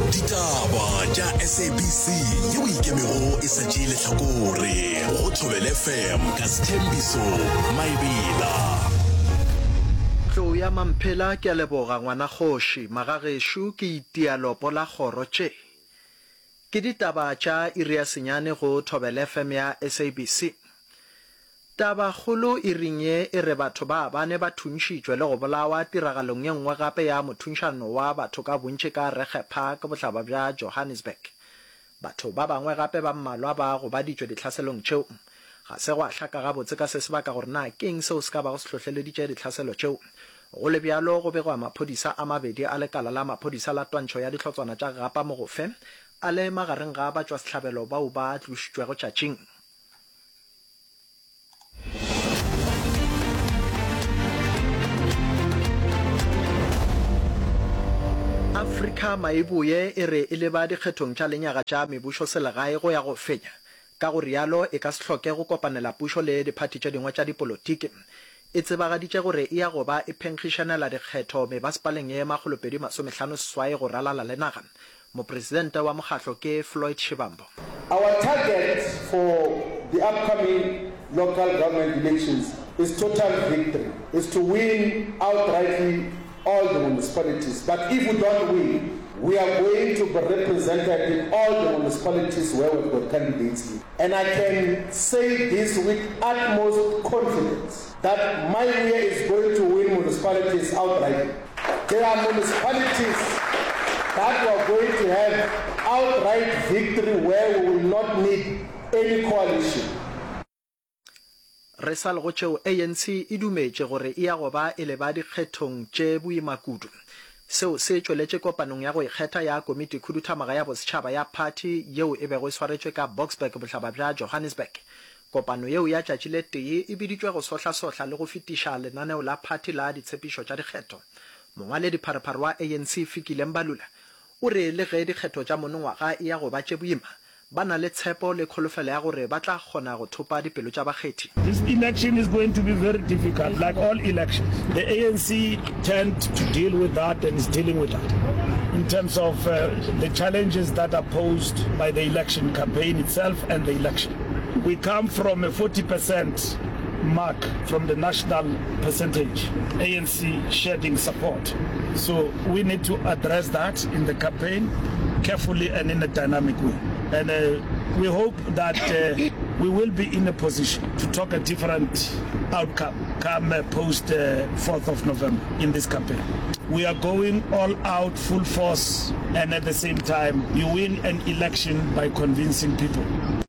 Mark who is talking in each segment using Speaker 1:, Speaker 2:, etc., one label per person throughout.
Speaker 1: Ditaba tša SABC yeo ikemego e sa tšee lehlakore go Thobela FM ka Sthembiso Maebela.
Speaker 2: Tlo ya mamphela ke a leboga ngwana kgoši magageshu ke itialopo la kgoro tše. Ke ditaba tša iri ya senyane go Thobela FM ya SABC. Taba kgolo e ringe e re batho ba bane ba thuntšitšwe le go bolawa tiragalong ye nngwe gape ya mothunšano wa batho ka bontši ka Rege Park bohlaba bja Johannesburg. Batho ba bangwe gape ba mmalwa ba go baditšwe dihlaselong tšeo. Ga se go a hlaka gabotse ka se sebaka gore na keng seo se ka ba go se hlohleleditše ditlhaselo tšeo. Go le bjalo go begwa maphodisa a mabedi a lekala la maphodisa la twantšho ya dihlotswana tša gapa mo go fe a le magareng ga batšwa sehlabelo bao ba tlošitšwego tšatšing. Afrika Maibuye e re e leba dikgethong tša lenyaga tša mebušo selegae go ya go fenya ka go rialo e ka se hloke go kopanela pušo le diphati tša dingwe tša dipolotiki. E tsebagaditše gore e ya go ba e phenkgišanela dikgetho mebasepaleng ye 257 go ralala le naga. Mopresidente wa mokgatlo ke Floyd Shivambu.
Speaker 3: Our target for the upcoming local government elections is total victory, is to win outrightly all the municipalities. But if we don't win, we are going to be represented in all the municipalities where we've got candidates in. And I can say this with utmost confidence that Maibuye is going to win municipalities outright. There are municipalities that we are going to have outright victory where we will not need any coalition.
Speaker 2: Resal go tšeo ANC e dumetše gore e ya go ba e leba dikgethong tše boimakudu. Seo se tšweletše kopanong ya go ikgetha ya komiti khuduthamaga ya bosetšhaba ya party yeo e bego e swaretšwe ka Boksburg bohlaba bja Johannesburg. Kopano yeo ya tšatši le tee e biditšwe go sohla-sohla le go fetiša lenaneo la party la ditshepišo tša dikgetho. Mongwaledi pharephare wa ANC Fikile Mbalula o re le ge dikgetho tša monongwaga e ya go ba tše boima ba na le tshepo le kholofelo ya gore ba tla kgona go thopa dipelo tša bakgethi.
Speaker 4: This election is going to be very difficult, like all elections. The ANC tend to deal with that and is dealing with that. In terms of the challenges that are posed by the election campaign itself and the election. We come from a 40% mark from the national percentage, ANC shedding support. So we need to address that in the campaign carefully and in a dynamic way. And we hope that we will be in a position to talk a different outcome come post 4th of November in this campaign. We are going all out full force, and at the same time you win an election by convincing people.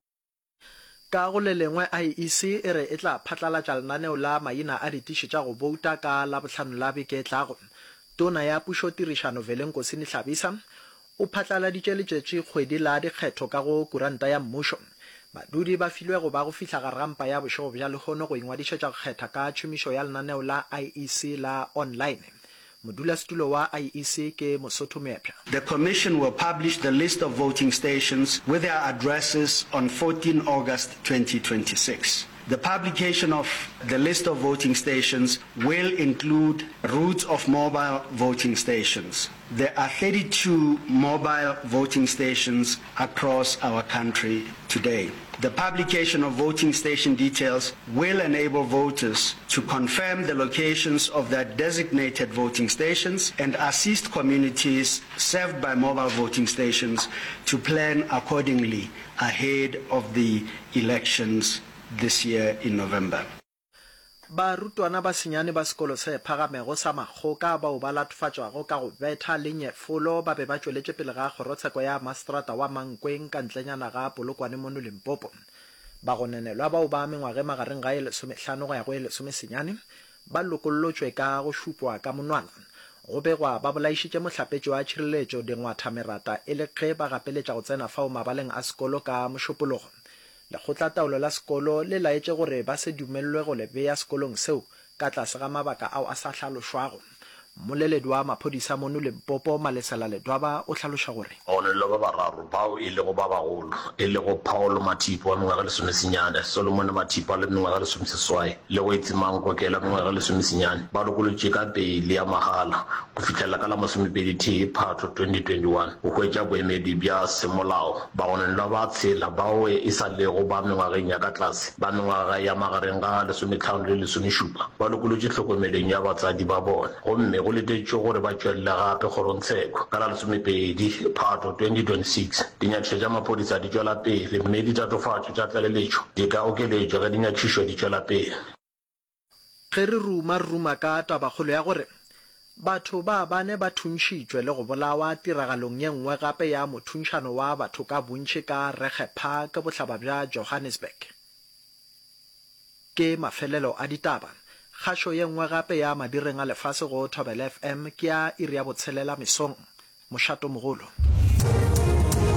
Speaker 2: Ka go le lengwe IEC e re e tla phatlalatša lenaneo la maina a ditiši tša go bouta ka la bohlano la beke e tlago. Tona ya pušo tirišano Velenkosini Hlabisa o phatlaladitše letšatši kgwedi la dikgetho ka go kuranta ya mmušo. Badudi ba filwe go ba go fihla gare ga mpa ya bošego bja lehono go ingwadišetša go kgetha ka tšhomišo ya lenaneo la IEC la online. Modulasetulo wa IEC ke Mosotho Moepya.
Speaker 5: The Commission will publish the list of voting stations with their addresses on 14 August 2026. The publication of the list of voting stations will include routes of mobile voting stations. There are 32 mobile voting stations across our country today. The publication of voting station details will enable voters to confirm the locations of their designated voting stations and assist communities served by mobile voting stations to plan accordingly ahead of the elections this year in November.
Speaker 2: Barutwana ba senyane ba sekolo se phagamego sa Makgoka bao ba latofatšwago ka go betha le nyefolo ba be ba tšweletše pele ga kgorotsheko ya maseterata wa Mankweng ka ntlenyana ga Polokwane mo Limpopo. Ba go nenelwa bao ba mengwage magareng ga 15 go ya go 19 ba lokollotšwe ka go šupwa ka monwana. Go begwa ba bolaišitše mohlapetši wa tšhireletšo dingwathamerata e le ge ba gapeletša go tsena fao mabaleng a sekolo ka mošupologo. Lekgotla taolo la sekolo le laetše gore ba se dumelwe go le beya sekolong seo ka tlase ga mabaka ao a sa hlalošwago. moleledi wa maphodisa mono Limpopo Malesela Ledwaba o tlhalosa gore
Speaker 6: one le ba bararo bao e le go ba bagolo e le go Paulo Matipo mengwaga le somesenyane Solomon Matipo le mengwaga le someseswai le go Itsemanko ke la mengwaga le somesenyane ba lokolotše ka beile ya mahala go fitlhela ka la 20 Phatwe 2021 go hwetša boemedi bja semolao ba gone la ba tshela bao e sa lego ba mengwageng ya ka tlase ba mengwaga ya magareng ga 15 le 17 ba lokolotše tlhokomeleng ya batsadi ba bona gomme go letetše gore ba tšwelela gape kgorotsheko ka la 12 Phatwe 2026 dinyakišo tša maphodisa di tšwela pele mme ditatofatšo tša tlaleletšo di ka okeletšwa ge dinyakišo di tšwela pele.
Speaker 2: ge re ruma ka tabagolo ya gore batho ba bane ba thuntšitšwe le go bolawa tiragalong ye nngwe gape ya mothuntšano wa batho ka bontši ka Regepha ka bohlaba bja Johannesburg. Ke mafelelo a ditaba kgašo ye nngwe gape ya madireng a lefase go Thobela FM ke ya iri ya botshelela mesong mošato mogolo.